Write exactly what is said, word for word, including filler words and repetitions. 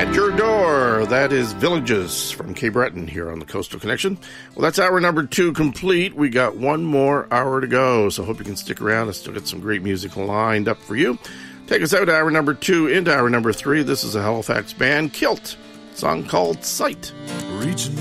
At your door, that is Villages from Cape Breton here on the Coastal Connection. Well, that's hour number two complete. We got one more hour to go, so hope you can stick around. I still got some great music lined up for you. Take us out to hour number two, into hour number three. This is a Halifax band, Kilt. Song called Sight. Reaching